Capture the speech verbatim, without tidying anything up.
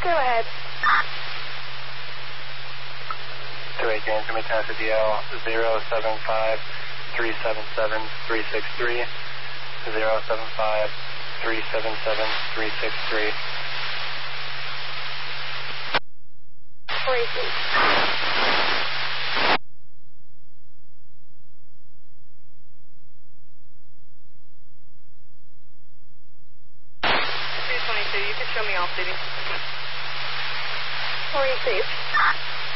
Go ahead. two eight James, give me time for D L zero seven five three seven seven three six three, zero seven five three seven seven three six three. Tracy. two twenty-two, you can show me off, Diddy. Where are you safe?